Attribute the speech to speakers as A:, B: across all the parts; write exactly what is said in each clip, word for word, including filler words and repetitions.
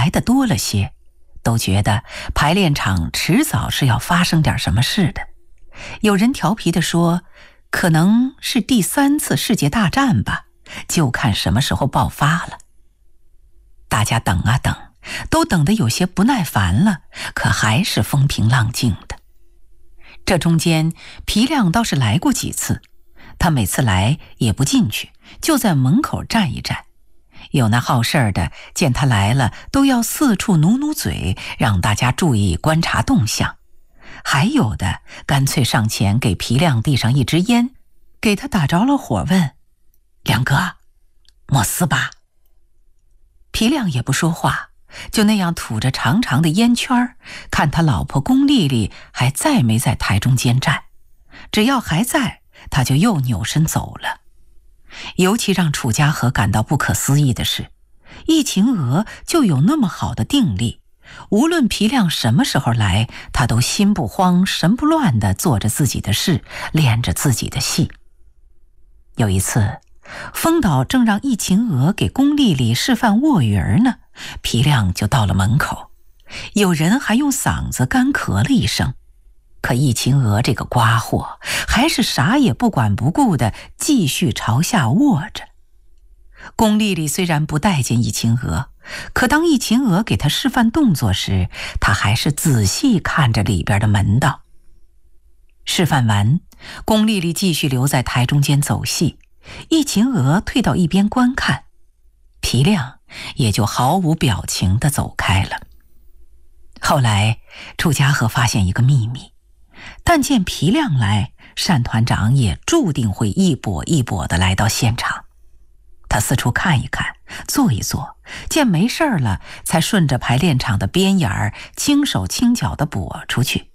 A: 来的多了些，都觉得排练场迟早是要发生点什么事的。有人调皮地说，可能是第三次世界大战吧，就看什么时候爆发了。大家等啊等，都等得有些不耐烦了，可还是风平浪静的。这中间皮亮倒是来过几次，他每次来也不进去，就在门口站一站。有那好事儿的见他来了，都要四处努努嘴，让大家注意观察动向。还有的干脆上前给皮亮递上一支烟，给他打着了火，问：亮哥，莫斯吧？皮亮也不说话，就那样吐着长长的烟圈，看他老婆龚丽丽还在没在台中间站。只要还在，他就又扭身走了。尤其让楚家和感到不可思议的是，易秦娥就有那么好的定力，无论皮亮什么时候来，他都心不慌神不乱地做着自己的事，练着自己的戏。有一次，风导正让易秦娥给龚丽丽示范卧鱼儿呢，皮亮就到了门口，有人还用嗓子干咳了一声，可易秦娥这个瓜货还是啥也不管不顾地继续朝下卧着。龚丽丽虽然不待见易秦娥，可当易秦娥给她示范动作时，她还是仔细看着里边的门道。示范完，龚丽丽继续留在台中间走戏，易秦娥退到一边观看，皮亮也就毫无表情地走开了。后来楚家和发现一个秘密，但见皮亮来，单团长也注定会一跛一跛地来到现场。他四处看一看，坐一坐，见没事儿了，才顺着排练场的边沿儿轻手轻脚地跛出去。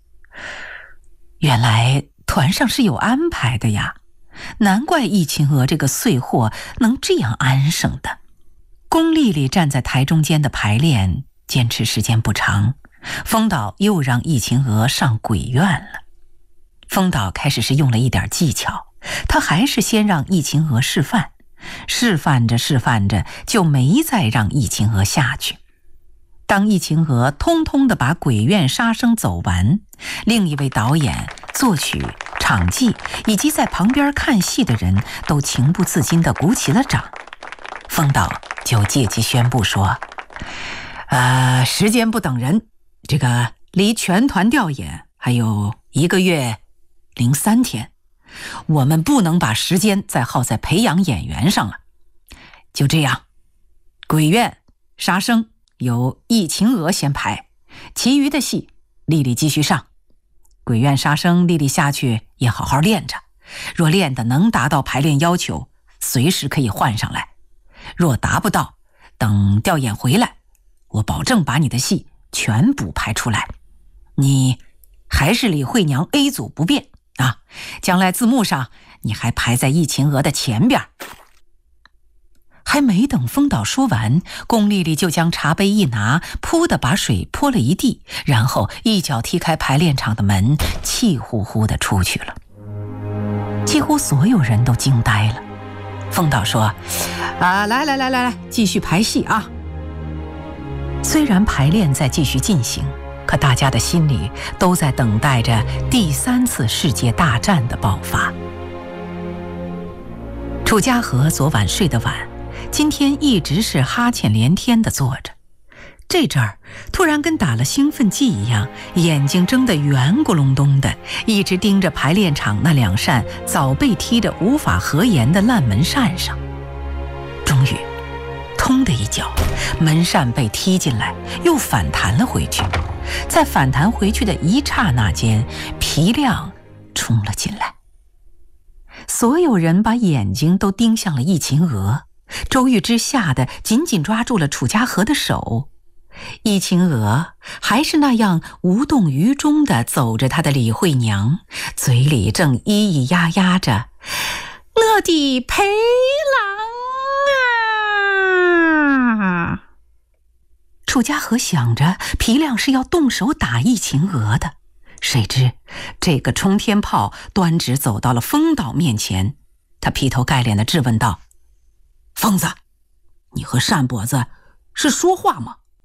A: 原来团上是有安排的呀，难怪易秦娥这个碎货能这样安生的。龚丽丽站在台中间的排练，坚持时间不长，风导又让易秦娥上鬼院了。风导开始是用了一点技巧，他还是先让易秦娥示范，示范着示范着就没再让易秦娥下去。当易秦娥通通地把鬼院杀生走完，另一位导演、作曲、场记以及在旁边看戏的人都情不自禁地鼓起了掌。风导就借机宣布说，呃，时间不等人，这个离全团调演还有一个月零三天，我们不能把时间再耗在培养演员上了。就这样，鬼院、杀生由易秦娥先排，其余的戏丽丽继续上。鬼院杀生丽丽下去也好好练着，若练得能达到排练要求，随时可以换上来。若达不到，等调演回来，我保证把你的戏全部排出来。你还是李慧娘 A 组不变啊，将来字幕上你还排在易秦娥的前边。还没等风导说完，龚丽丽就将茶杯一拿，噗地把水泼了一地，然后一脚踢开排练场的门，气呼呼地出去了。几乎所有人都惊呆了。风导说，啊，来来来来来，继续排戏啊。虽然排练在继续进行，可大家的心里都在等待着第三次世界大战的爆发。楚家和昨晚睡得晚，今天一直是哈欠连天地坐着，这阵儿突然跟打了兴奋剂一样，眼睛睁得圆咕隆咚的，一直盯着排练场那两扇早被踢得无法合檐的烂门扇上。终于通的一脚，门扇被踢进来，又反弹了回去。在反弹回去的一刹那间，皮亮冲了进来。所有人把眼睛都盯向了易秦娥，周玉芝吓得紧紧抓住了楚家和的手。易秦娥还是那样无动于衷地走着她的李慧娘，嘴里正咿咿呀呀着，我的陪郎啊！楚家和想着皮亮是要动手打易秦娥的，谁知这个冲天炮端直走到了风导面前，他劈头盖脸地质问道：疯子，你和单跛子是说话吗？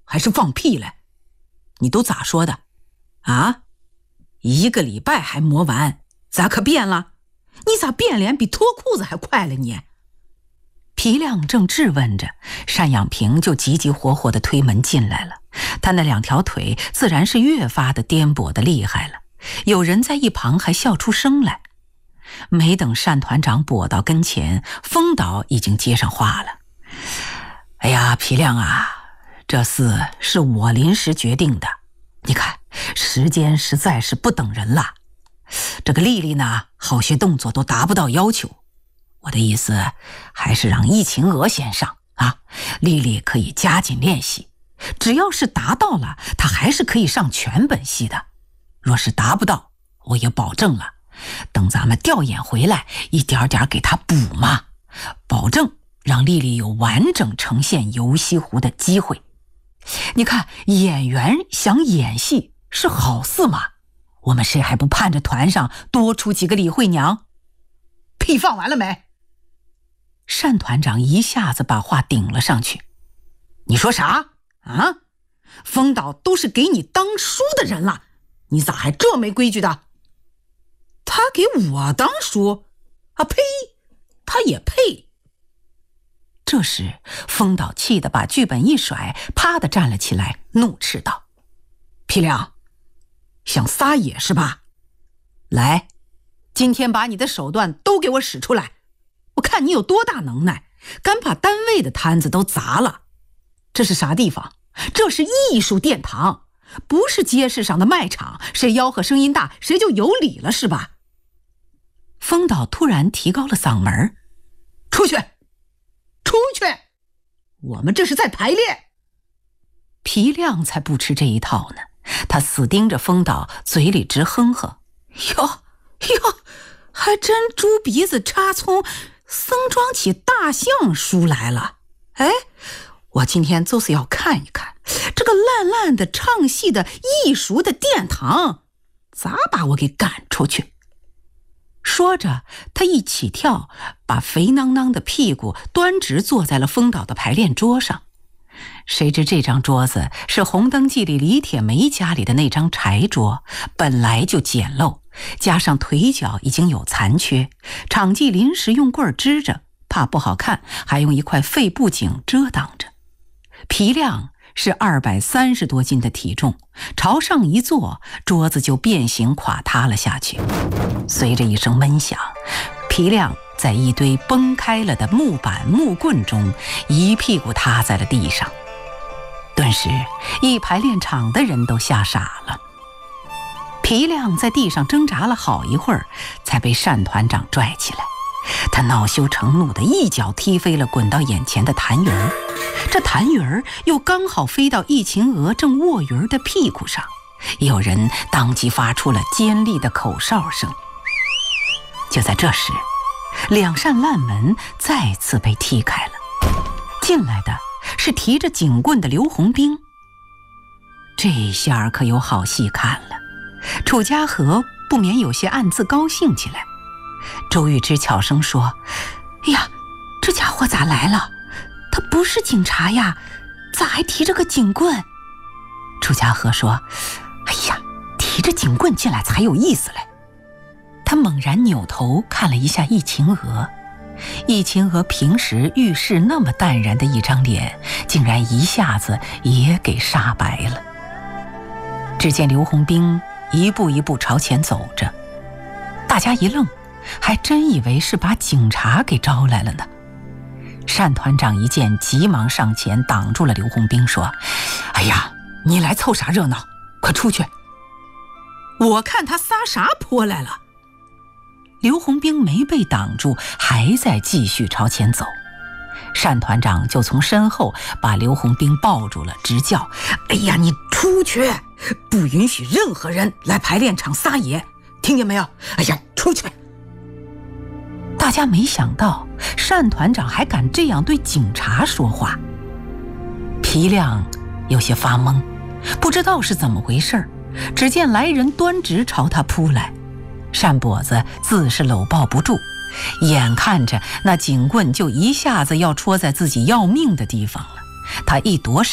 B: 还是放屁嘞？你都咋说的？啊？一个礼拜还磨完，咋可变了？你咋变脸比脱裤子还快了你？
A: 皮亮正质问着，单养平就急急火火地推门进来了。他那两条腿自然是越发的颠簸的厉害了，有人在一旁还笑出声来。没等单团长跛到跟前，风导已经接上话了：哎呀，皮亮啊，这事是我临时决定的，你看时间实在是不等人了。这个丽丽呢，好些动作都达不到要求，我的意思还是让易秦娥先上啊，丽丽可以加紧练习，只要是达到了，她还是可以上全本戏的。若是达不到，我也保证了，等咱们调演回来，一点点给她补嘛，保证让丽丽有完整呈现游西湖的机会。你看，演员想演戏是好事嘛，我们谁还不盼着团上多出几个李慧娘？
B: 屁放完了没？
A: 单团长一下子把话顶了上去。
B: 你说啥啊？风导都是给你当书的人了，你咋还这没规矩的？他给我当书啊？呸！他也配！
A: 这时风导气得把剧本一甩，啪地站了起来，怒斥道：
B: 皮亮，想撒野是吧？来，今天把你的手段都给我使出来，我看你有多大能耐，敢把单位的摊子都砸了。这是啥地方？这是艺术殿堂，不是街市上的卖场，谁吆喝声音大，谁就有理了是吧？
A: 风导突然提高了嗓门：
B: 出去！出去！我们这是在排练。
A: 皮亮才不吃这一套呢，他死盯着风导，嘴里直哼哼：
B: 哟哟，还真猪鼻子插葱，僧装起大象书来了。哎，我今天就是要看一看这个烂烂的唱戏的艺术的殿堂，咋把我给赶出去？
A: 说着，他一起跳，把肥囊囊的屁股端直坐在了风导的排练桌上。谁知这张桌子是红灯记里李铁梅家里的那张柴桌，本来就简陋，加上腿脚已经有残缺，场记临时用棍支着，怕不好看，还用一块废布景遮挡着。皮亮是二百三十多斤的体重，朝上一坐，桌子就变形垮塌了下去。随着一声闷响，皮亮在一堆崩开了的木板木棍中一屁股塌在了地上。顿时一排练场的人都吓傻了。皮亮在地上挣扎了好一会儿，才被单团长拽起来。他恼羞成怒地一脚踢飞了滚到眼前的痰盂儿，这痰盂儿又刚好飞到易秦娥正卧鱼儿的屁股上，有人当即发出了尖利的口哨声。就在这时，两扇烂门再次被踢开了，进来的是提着警棍的刘洪兵。这下可有好戏看了，楚家和不免有些暗自高兴起来。周玉芝悄声说：哎呀，这家伙咋来了？他不是警察呀，咋还提着个警棍？楚家和说：哎呀，提着警棍进来才有意思嘞。他猛然扭头看了一下易秦娥，易秦娥平时遇事那么淡然的一张脸，竟然一下子也给煞白了。只见刘洪兵一步一步朝前走着，大家一愣，还真以为是把警察给招来了呢。单团长一见，急忙上前挡住了刘洪兵，说：哎呀，你来凑啥热闹，快出去，
B: 我看他撒啥泼来了。
A: 刘洪兵没被挡住，还在继续朝前走。单团长就从身后把刘洪兵抱住了，直叫：
B: 哎呀，你出去，不允许任何人来排练场撒野，听见没有？哎呀，出去！
A: 大家没想到单团长还敢这样对警察说话。皮亮有些发懵，不知道是怎么回事，只见来人端直朝他扑来，单跛子自是搂抱不住，眼看着那警棍就一下子要戳在自己要命的地方了，他一躲闪，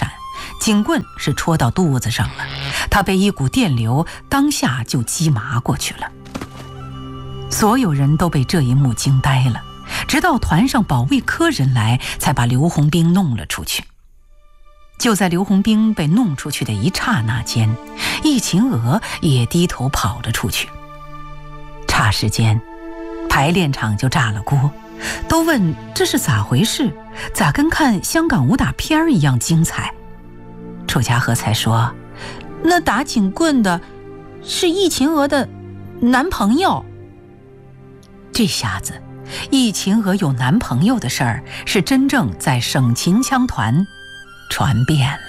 A: 警棍是戳到肚子上了，他被一股电流当下就击麻过去了。所有人都被这一幕惊呆了，直到团上保卫科人来，才把刘洪兵弄了出去。就在刘洪兵被弄出去的一刹那间，易秦娥也低头跑了出去。霎时间，排练场就炸了锅，都问这是咋回事，咋跟看香港武打片一样精彩。楚家和才说，那打警棍的是易秦娥的男朋友。这下子易秦娥有男朋友的事儿是真正在省秦腔团传遍了。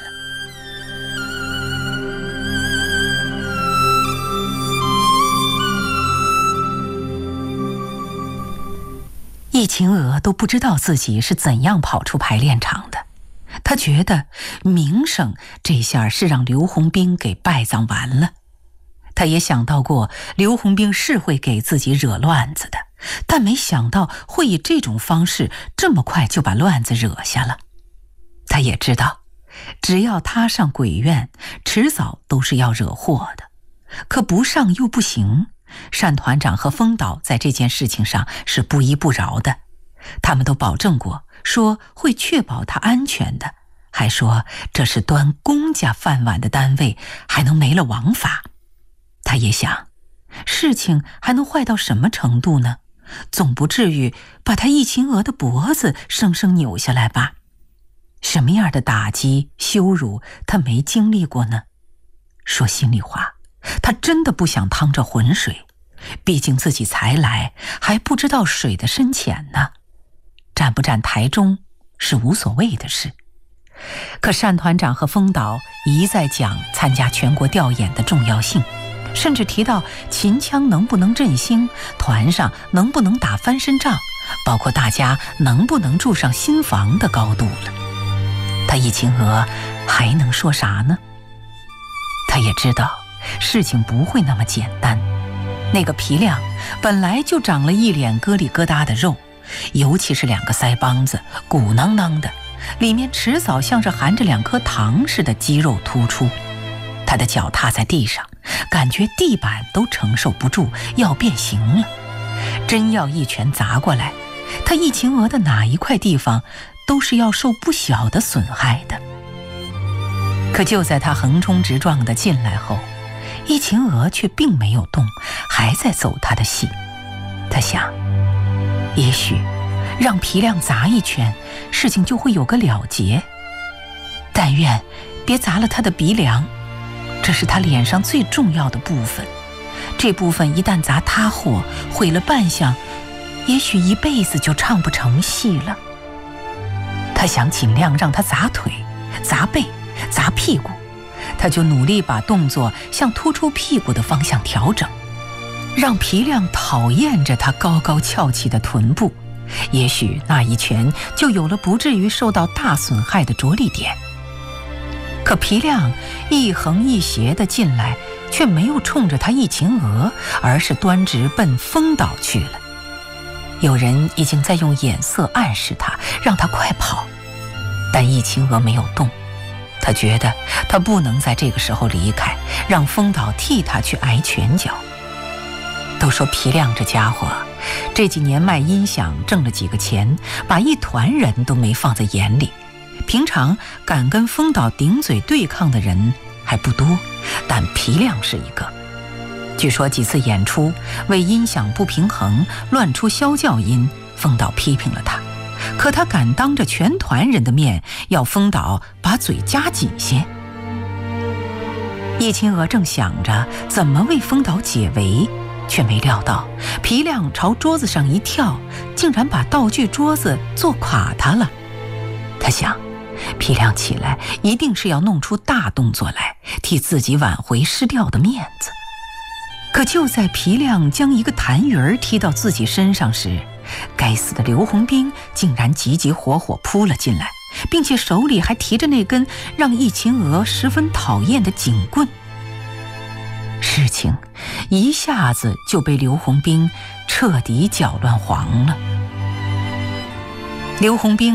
A: 易秦娥都不知道自己是怎样跑出排练场的，她觉得名声这下是让刘洪兵给败葬完了。她也想到过刘洪兵是会给自己惹乱子的，但没想到会以这种方式这么快就把乱子惹下了。她也知道只要他上鬼院，迟早都是要惹祸的，可不上又不行。单团长和风导在这件事情上是不依不饶的，他们都保证过，说会确保他安全的，还说这是端公家饭碗的单位，还能没了王法。他也想，事情还能坏到什么程度呢？总不至于把他易秦娥的脖子生生扭下来吧？什么样的打击羞辱他没经历过呢？说心里话，他真的不想趟这浑水，毕竟自己才来，还不知道水的深浅呢。站不站台中是无所谓的事。可单团长和风导一再讲参加全国调研的重要性，甚至提到秦腔能不能振兴，团上能不能打翻身仗，包括大家能不能住上新房的高度了。他易秦娥还能说啥呢？他也知道事情不会那么简单。那个皮亮本来就长了一脸疙里疙瘩的肉，尤其是两个腮帮子鼓囊囊的，里面迟早像是含着两颗糖似的肌肉突出。他的脚踏在地上，感觉地板都承受不住，要变形了。真要一拳砸过来，他易秦娥的哪一块地方都是要受不小的损害的。可就在他横冲直撞的进来后，易秦娥却并没有动，还在走他的戏。他想，也许让皮亮砸一拳，事情就会有个了结。但愿别砸了他的鼻梁，这是他脸上最重要的部分。这部分一旦砸塌货，毁了扮相，也许一辈子就唱不成戏了。他想尽量让他砸腿、砸背、砸屁股，他就努力把动作向突出屁股的方向调整，让皮亮讨厌着他高高翘起的臀部，也许那一拳就有了不至于受到大损害的着力点。可皮亮一横一斜的进来，却没有冲着他易秦娥，而是端直奔风岛去了。有人已经在用眼色暗示他，让他快跑，但易秦娥没有动。他觉得他不能在这个时候离开，让风岛替他去挨拳脚。都说皮亮这家伙这几年卖音响挣了几个钱，把一团人都没放在眼里。平常敢跟风岛顶嘴对抗的人还不多，但皮亮是一个。据说几次演出为音响不平衡乱出啸叫音，风岛批评了他，可他敢当着全团人的面要风岛把嘴夹紧些。易秦娥正想着怎么为风岛解围，却没料到皮亮朝桌子上一跳，竟然把道具桌子坐垮他了。他想，皮亮起来一定是要弄出大动作来，替自己挽回失掉的面子。可就在皮亮将一个痰盂踢到自己身上时，该死的刘洪兵竟然急急火火扑了进来，并且手里还提着那根让易秦娥十分讨厌的警棍。事情一下子就被刘洪兵彻底搅乱黄了。刘洪兵被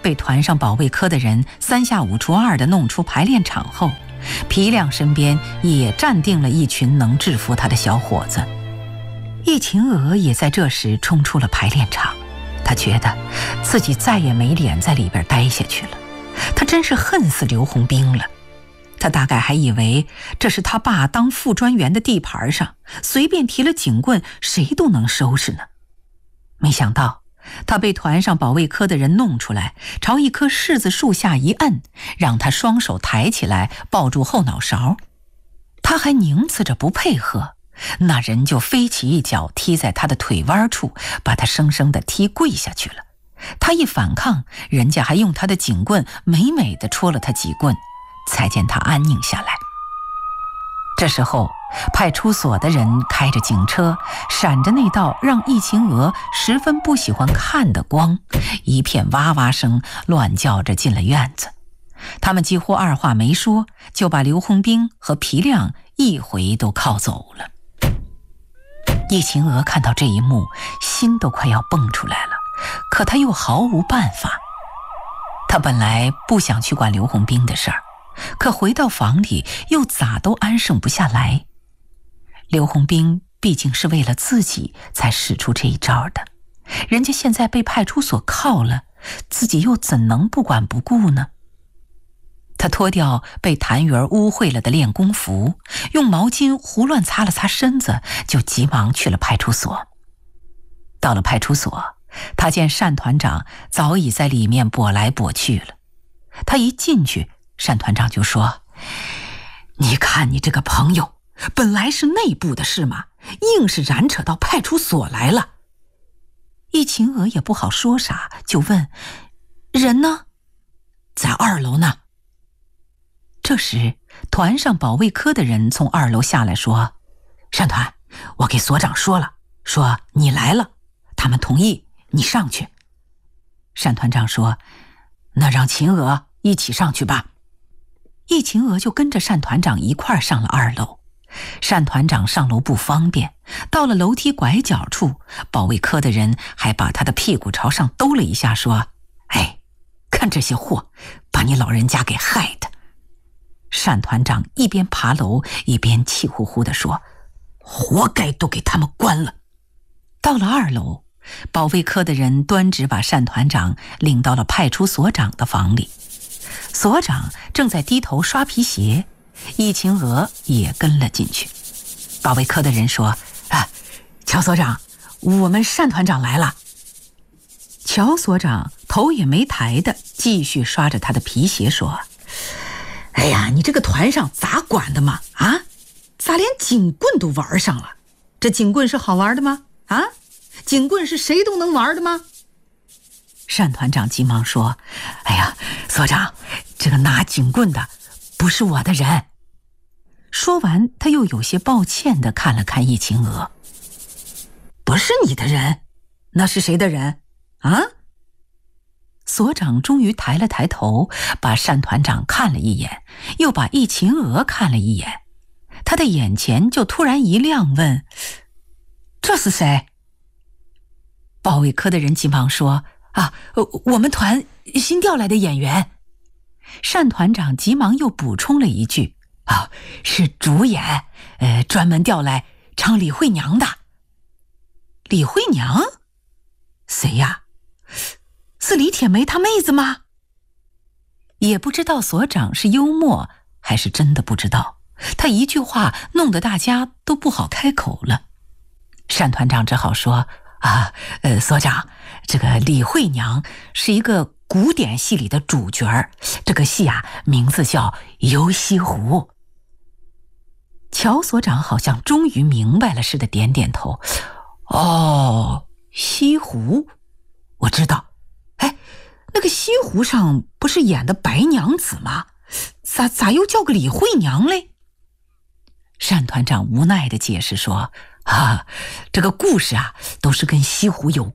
A: 被团上保卫科的人三下五除二地弄出排练场后，皮亮身边也站定了一群能制服他的小伙子。易秦娥也在这时冲出了排练场，他觉得自己再也没脸在里边待下去了，他真是恨死刘洪兵了。他大概还以为这是他爸当副专员的地盘上，随便提了警棍谁都能收拾呢。没想到他被团上保卫科的人弄出来，朝一棵柿子树下一摁，让他双手抬起来抱住后脑勺。他还拧刺着不配合，那人就飞起一脚踢在他的腿弯处，把他生生地踢跪下去了。他一反抗，人家还用他的警棍美美地戳了他几棍，才见他安宁下来。这时候派出所的人开着警车，闪着那道让易秦娥十分不喜欢看的光，一片哇哇声乱叫着进了院子。他们几乎二话没说，就把刘洪兵和皮亮一回都铐走了。易秦娥看到这一幕，心都快要蹦出来了，可他又毫无办法。他本来不想去管刘洪兵的事儿，可回到房里又咋都安生不下来。刘洪兵毕竟是为了自己才使出这一招的，人家现在被派出所铐了，自己又怎能不管不顾呢？他脱掉被谭元污秽了的练功服，用毛巾胡乱擦了擦身子，就急忙去了派出所。到了派出所，他见单团长早已在里面跛来跛去了。他一进去，单团长就说：“你看你这个朋友，本来是内部的事嘛，硬是染扯到派出所来了。”易秦娥也不好说啥，就问：“人呢？”“在二楼呢。”这时团上保卫科的人从二楼下来说：“单团，我给所长说了，说你来了，他们同意你上去。”单团长说：“那让秦娥一起上去吧。”易秦娥就跟着单团长一块儿上了二楼。单团长上楼不方便，到了楼梯拐角处，保卫科的人还把他的屁股朝上兜了一下，说：“哎，看这些货，把你老人家给害的。”单团长一边爬楼一边气呼呼地说：“活该都给他们关了。”到了二楼，保卫科的人端直把单团长领到了派出所长的房里。所长正在低头刷皮鞋，易秦娥也跟了进去。保卫科的人说：“啊，乔所长，我们单团长来了。”乔所长头也没抬的继续刷着他的皮鞋说：“哎呀，你这个团上咋管的嘛？啊，咋连警棍都玩上了？这警棍是好玩的吗？啊，警棍是谁都能玩的吗？”单团长急忙说：“哎呀，所长，这个拿警棍的不是我的人。”说完，他又有些抱歉地看了看易秦娥：“不是你的人，那是谁的人？啊？”所长终于抬了抬头，把单团长看了一眼，又把易秦娥看了一眼，他的眼前就突然一亮，问：“这是谁？”保卫科的人急忙说：“啊，我们团新调来的演员。”单团长急忙又补充了一句：“啊，是主演，呃，专门调来唱李慧娘的。”“李慧娘？谁呀？是李铁梅她妹子吗？”也不知道所长是幽默还是真的不知道，他一句话弄得大家都不好开口了。单团长只好说：“啊，呃，所长，这个李慧娘是一个古典戏里的主角儿，这个戏啊，名字叫《游西湖》。”乔所长好像终于明白了似的，点点头：“哦，西湖，我知道。哎，那个西湖上不是演的白娘子吗？咋咋又叫个李慧娘嘞？”单团长无奈地解释说：“啊，这个故事啊，都是跟西湖有